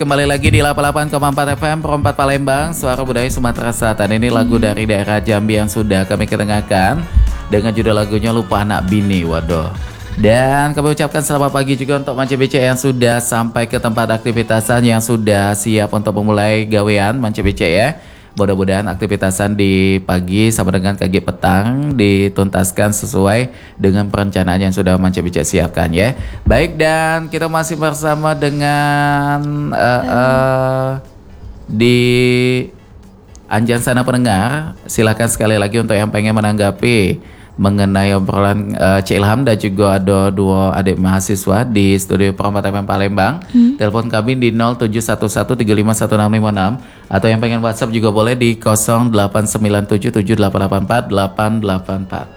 Kembali lagi di 88,4 FM Perempat Palembang, Suara Budaya Sumatera Selatan. Ini lagu dari daerah Jambi yang sudah kami ketengahkan dengan judul lagunya Lupa Anak Bini. Waduh. Dan kami ucapkan selamat pagi juga untuk Mance BC yang sudah sampai ke tempat aktivitasan, yang sudah siap untuk memulai gawean Mance BC ya. Mudah-mudahan aktivitasan di pagi sama dengan pagi petang dituntaskan sesuai dengan perencanaan yang sudah Mance BC siapkan ya. Baik, dan kita masih bersama dengan di Anjang sana pendengar. Silakan sekali lagi untuk yang pengen menanggapi mengenai obrolan Cik Ilham dan juga ada dua adik mahasiswa di studio Perempat FM Palembang. Telepon kami di 0711351656 atau yang pengen WhatsApp juga boleh di 08977884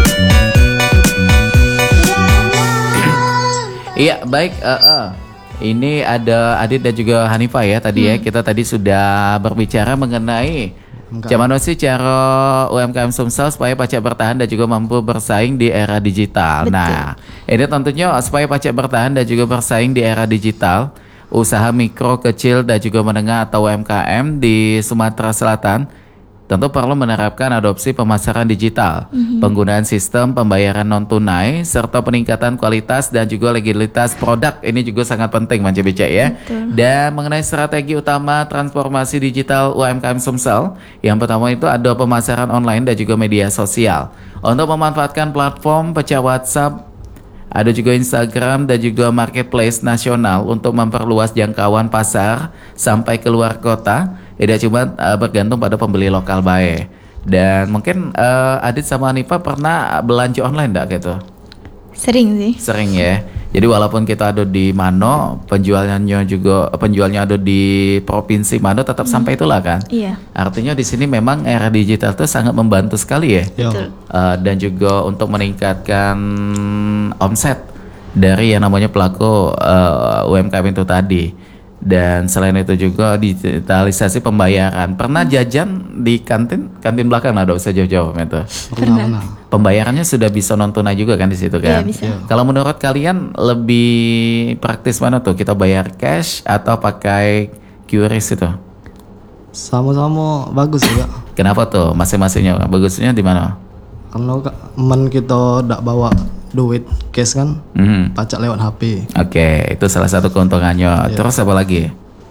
Iya, baik. Ini ada Adit dan juga Hanifah ya tadi ya. Kita tadi sudah berbicara mengenai gimana sih cara UMKM Sumsel supaya pacak bertahan dan juga mampu bersaing di era digital. Betul. Nah, ini tentunya supaya pacak bertahan dan juga bersaing di era digital, usaha mikro, kecil dan juga menengah atau UMKM di Sumatera Selatan tentu perlu menerapkan adopsi pemasaran digital, penggunaan sistem pembayaran non tunai, serta peningkatan kualitas dan juga legalitas produk. Ini juga sangat penting Mance BC ya. Betul. Dan mengenai strategi utama transformasi digital UMKM Sumsel, yang pertama itu ada pemasaran online dan juga media sosial. Untuk memanfaatkan platform pecah WhatsApp, ada juga Instagram dan juga marketplace nasional untuk memperluas jangkauan pasar sampai keluar kota. Tidak cuma bergantung pada pembeli lokal baik. Dan mungkin Adit sama Hanifah pernah belanja online enggak gitu? Sering sih. Sering ya. Jadi walaupun kita ada di Mano, penjualnya ada di provinsi Mano, tetap sampai itulah kan? Iya. Artinya di sini memang era digital itu sangat membantu sekali ya. Betul. Dan juga untuk meningkatkan omset dari yang namanya pelaku UMKM itu tadi. Dan selain itu juga digitalisasi pembayaran. Pernah jajan di kantin belakang, ada usah jauh-jauh itu. Pernah. Pembayarannya sudah bisa non tunai juga kan di situ kan? Iya, bisa. Kalau menurut kalian lebih praktis mana tuh? Kita bayar cash atau pakai QRIS itu? Sama-sama bagus juga. Kenapa tuh? Masing-masingnya bagusnya di mana? Kalau kita tidak bawa duit cash kan, pacak lewat HP. Oke, itu salah satu keuntungannya. Terus apa lagi?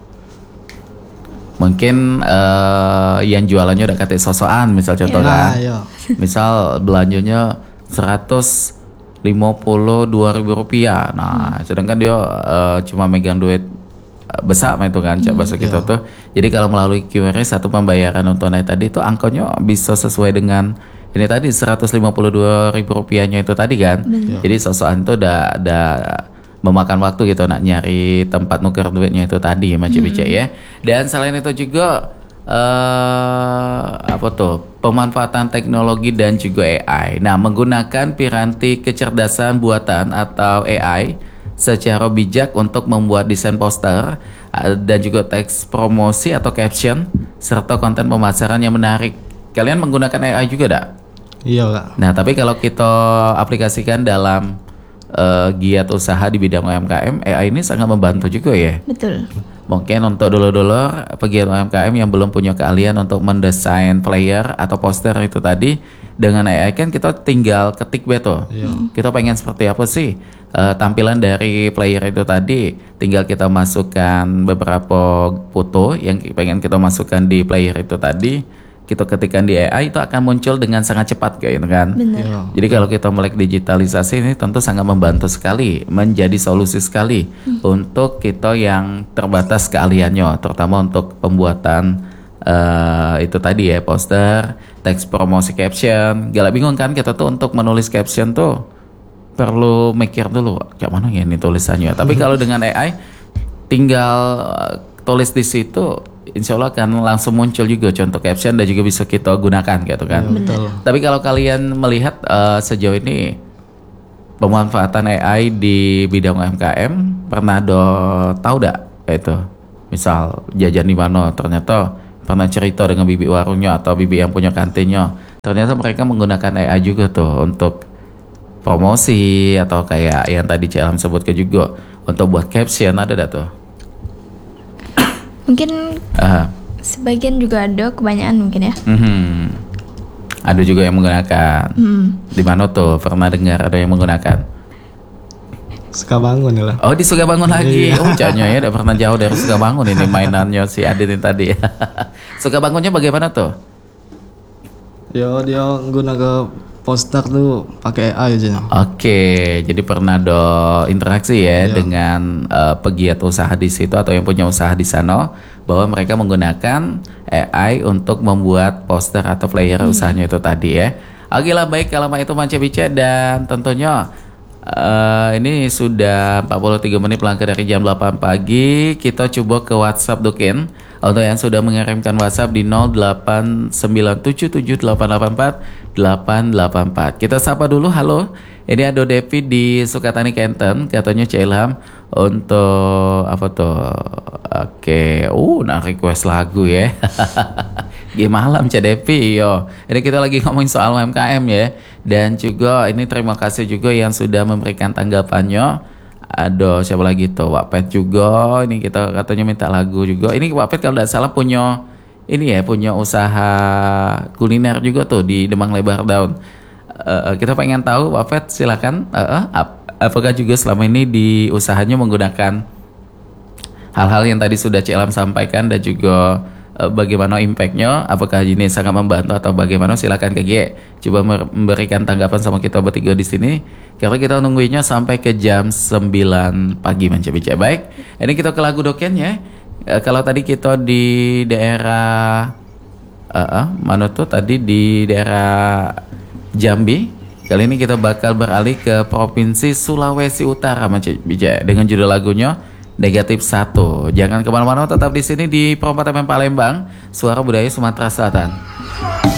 Mungkin yang jualannya udah kata sosokan, misal contoh kan. Misal belanjanya Rp152.000. Nah, sedangkan dia cuma megang duit besar itu kan, cak bahasa kita tuh. Jadi kalau melalui QRIS satu pembayaran non tunai tadi itu angkanya bisa sesuai dengan ini tadi Rp152.000 itu tadi kan. Jadi sosokan itu udah memakan waktu gitu nak nyari tempat nuker duitnya itu tadi Mance BC ya. Dan selain itu juga pemanfaatan teknologi dan juga AI. Nah, menggunakan piranti kecerdasan buatan atau AI secara bijak untuk membuat desain poster dan juga teks promosi atau caption serta konten pemasaran yang menarik. Kalian menggunakan AI juga enggak? Iya, Kak. Nah, tapi kalau kita aplikasikan dalam giat usaha di bidang UMKM, AI ini sangat membantu juga ya. Betul. Mungkin untuk dulur-dulur pegiat UMKM yang belum punya keahlian untuk mendesain flyer atau poster itu tadi, dengan AI kan kita tinggal ketik beto. Kita pengen seperti apa sih tampilan dari flyer itu tadi, tinggal kita masukkan beberapa foto yang pengen kita masukkan di flyer itu tadi. Kita ketikkan di AI itu akan muncul dengan sangat cepat kayak gitu kan. Benar. Jadi kalau kita melek digitalisasi ini tentu sangat membantu sekali, menjadi solusi sekali untuk kita yang terbatas keahliannya, terutama untuk pembuatan itu tadi ya, poster, teks promosi, caption. Gak bingung kan kita tuh untuk menulis caption tuh perlu mikir dulu kayak mana ya ini tulisannya. Tapi kalau dengan AI tinggal tulis di situ, insya Allah akan langsung muncul juga contoh caption dan juga bisa kita gunakan gitu kan. Betul. Tapi kalau kalian melihat sejauh ini pemanfaatan AI di bidang UMKM, pernah tahu gak itu? Misal jajan di mana, ternyata pernah cerita dengan bibi warungnya atau bibi yang punya kantinnya, ternyata mereka menggunakan AI juga tuh untuk promosi atau kayak yang tadi Cik Ilham sebutkan juga untuk buat caption, ada dah tuh? Mungkin sebagian juga ada, kebanyakan mungkin ya. Ada juga yang menggunakan. Di mana tuh pernah dengar ada yang menggunakan? Sukabangun lah. Oh, di Sukabangun lagi. Oh, jauhnya ya, udah pernah jauh dari Sukabangun ini mainannya si Adit ini tadi. Sukabangunnya bagaimana tuh? Dia guna ke poster tuh pakai AI aja. Oke, jadi pernah ada interaksi ya dengan pegiat usaha di situ atau yang punya usaha di sana bahwa mereka menggunakan AI untuk membuat poster atau flyer usahanya itu tadi ya. Oke lah, baik kalau itu Manca Bica, dan tentunya ini sudah 43 menit melangkah dari jam 8 pagi. Kita coba ke WhatsApp Dukin. Untuk yang sudah mengirimkan WhatsApp di 08977884 Kita sapa dulu. Halo, ini ada Devi di Sukatani Kenten. Katanya Cilham untuk apa tuh? Oke, nah request lagu ya. Gimana malam Cak Devi, yo. Ini kita lagi ngomongin soal UMKM ya. Dan juga ini terima kasih juga yang sudah memberikan tanggapannya. Ada siapa lagi tuh? Wapet juga. Ini kita katanya minta lagu juga. Ini Wapet kalau tidak salah punya ini ya, punya usaha kuliner juga tuh di Demang Lebar Daun. Kita pengen tahu Wapet, silakan. Apakah juga selama ini di usahanya menggunakan hal-hal yang tadi sudah Cilam sampaikan, dan juga bagaimana impactnya? Apakah ini sangat membantu atau bagaimana? Silakan KG coba memberikan tanggapan sama kita bertiga di sini. Karena kita nungguinnya sampai ke jam 9 pagi Manca Bica. Baik, ini kita ke lagu Doken ya. Kalau tadi kita di daerah mana tuh tadi di daerah Jambi, kali ini kita bakal beralih ke Provinsi Sulawesi Utara Manca Bica dengan judul lagunya Negatif 1. Jangan kemana-mana, tetap di sini di Perempatan Palembang, Suara Budaya Sumatera Selatan.